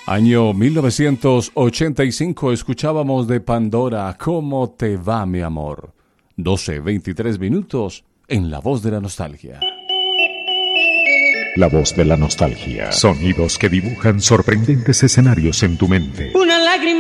Año 1985, escuchábamos de Pandora, ¿Cómo te va, mi amor? 12:23 minutos en La Voz de la Nostalgia. La Voz de la Nostalgia. Sonidos que dibujan sorprendentes escenarios en tu mente. Una lágrima